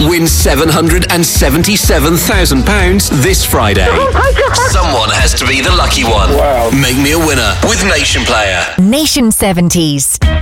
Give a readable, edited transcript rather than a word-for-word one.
Win £777,000 this Friday. Someone has to be the lucky one. Wow. Make me a winner with Nation Player. Nation 70s.